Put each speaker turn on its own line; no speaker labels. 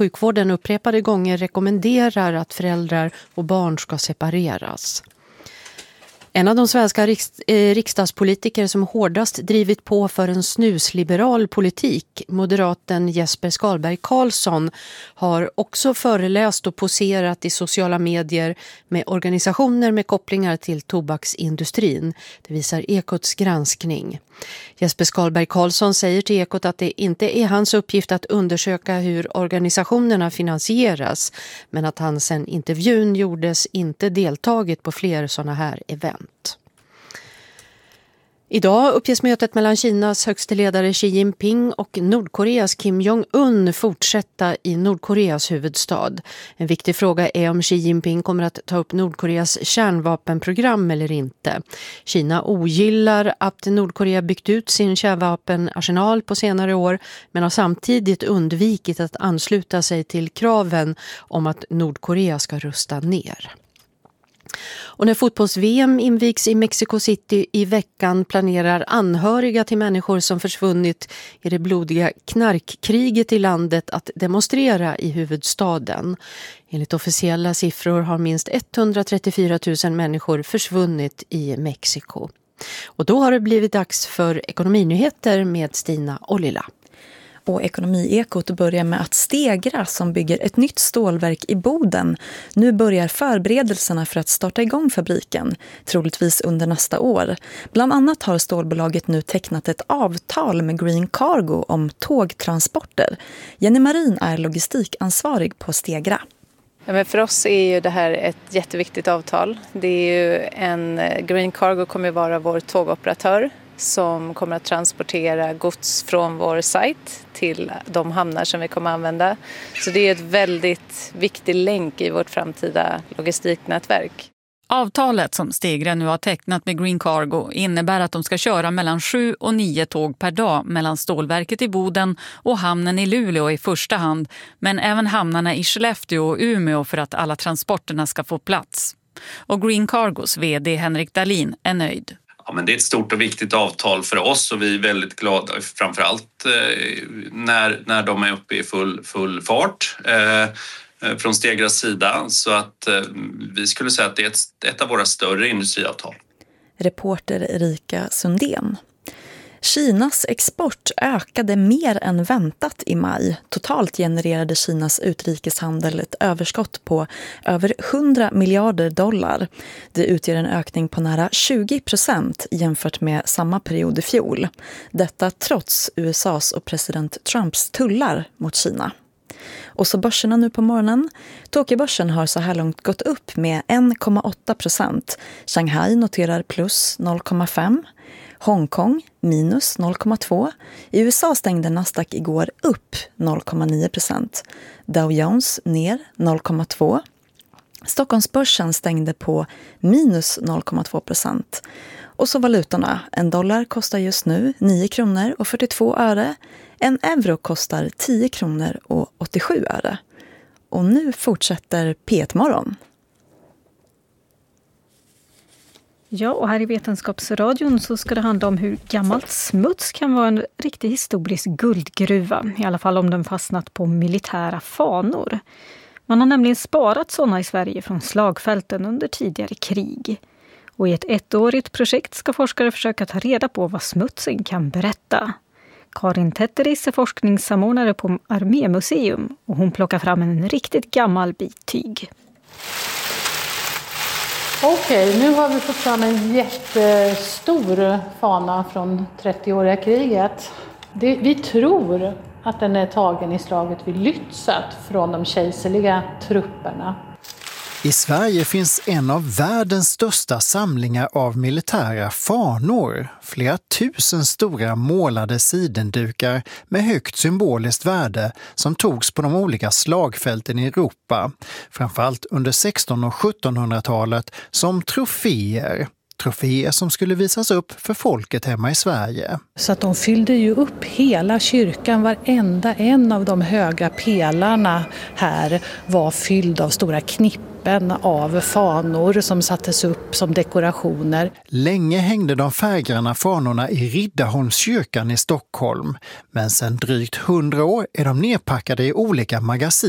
sjukvården upprepade gånger rekommenderar att föräldrar och barn ska separeras. En av de svenska riksdagspolitiker som hårdast drivit på för en snusliberal politik, moderaten Jesper Skalberg Karlsson, har också föreläst och poserat i sociala medier med organisationer med kopplingar till tobaksindustrin. Det visar Ekots granskning. Jesper Skalberg Karlsson säger till Ekot att det inte är hans uppgift att undersöka hur organisationerna finansieras, men att han sedan intervjun gjordes inte deltagit på fler sådana här event. Idag uppges mötet mellan Kinas högste ledare Xi Jinping och Nordkoreas Kim Jong-un fortsätta i Nordkoreas huvudstad. En viktig fråga är om Xi Jinping kommer att ta upp Nordkoreas kärnvapenprogram eller inte. Kina ogillar att Nordkorea byggt ut sin kärnvapenarsenal på senare år, men har samtidigt undvikit att ansluta sig till kraven om att Nordkorea ska rusta ner. Och när fotbolls-VM invigs i Mexico City i veckan planerar anhöriga till människor som försvunnit i det blodiga knarkkriget i landet att demonstrera i huvudstaden. Enligt officiella siffror har minst 134 000 människor försvunnit i Mexiko. Och då har det blivit dags för ekonominyheter med Stina Ollila.
Och Ekonomiekot börjar med att Stegra, som bygger ett nytt stålverk i Boden, nu börjar förberedelserna för att starta igång fabriken, troligtvis under nästa år. Bland annat har stålbolaget nu tecknat ett avtal med Green Cargo om tågtransporter. Jenny Marin är logistikansvarig på Stegra.
Ja, men för oss är ju det här ett jätteviktigt avtal. Det är ju Green Cargo kommer att vara vår tågoperatör som kommer att transportera gods från vår sajt till de hamnar som vi kommer att använda. Så det är ett väldigt viktig länk i vårt framtida logistiknätverk.
Avtalet som Stegra nu har tecknat med Green Cargo innebär att de ska köra mellan 7 och 9 tåg per dag mellan stålverket i Boden och hamnen i Luleå i första hand, men även hamnarna i Skellefteå och Umeå för att alla transporterna ska få plats. Och Green Cargos vd Henrik Dahlin är nöjd.
Ja, men det är ett stort och viktigt avtal för oss och vi är väldigt glada, framförallt när de är uppe i full fart från Stegras sida. Så att vi skulle säga att det är ett av våra större industriavtal.
Reporter Erika Sundén. Kinas export ökade mer än väntat i maj. Totalt genererade Kinas utrikeshandel ett överskott på över 100 miljarder dollar. Det utgör en ökning på nära 20% jämfört med samma period i fjol. Detta trots USAs och president Trumps tullar mot Kina. Och så börserna nu på morgonen. Tokyobörsen har så här långt gått upp med 1,8%. Shanghai noterar plus 0,5%. Hongkong minus 0,2%. I USA stängde Nasdaq igår upp 0,9%. Dow Jones ner 0,2%. Stockholmsbörsen stängde på minus 0,2%. Och så valutorna. En dollar kostar just nu 9 kronor och 42 öre. En euro kostar 10 kronor och 87 öre. Och nu fortsätter P1-morgon.
Ja, och här i Vetenskapsradion så ska det handla om hur gammalt smuts kan vara en riktig historisk guldgruva. I alla fall om den fastnat på militära fanor. Man har nämligen sparat sådana i Sverige från slagfälten under tidigare krig. Och i ett ettårigt projekt ska forskare försöka ta reda på vad smutsen kan berätta. Karin Tetteris är forskningssamordnare på Armémuseum och hon plockar fram en riktigt gammal bit tyg.
Okej, nu har vi fått fram en jättestor fana från 30-åriga kriget. Vi tror att den är tagen i slaget vid Lützen från de kejserliga trupperna.
I Sverige finns en av världens största samlingar av militära fanor. Flera tusen stora målade sidendukar med högt symboliskt värde som togs på de olika slagfälten i Europa. Framförallt under 1600- och 1700-talet som troféer. Troféer som skulle visas upp för folket hemma i Sverige.
Så att de fyllde ju upp hela kyrkan, varenda en av de höga pelarna här var fylld av stora knippen av fanor som sattes upp som dekorationer.
Länge hängde de färggranna fanorna i Riddarholmskyrkan i Stockholm. Men sedan drygt 100 år är de nedpackade i olika magasin